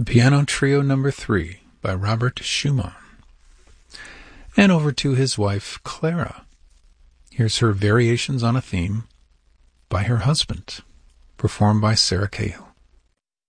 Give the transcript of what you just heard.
Piano Trio No. 3 by Robert Schumann. And over to his wife, Clara. Here's her Variations on a Theme by her husband, performed by Sarah Cahill.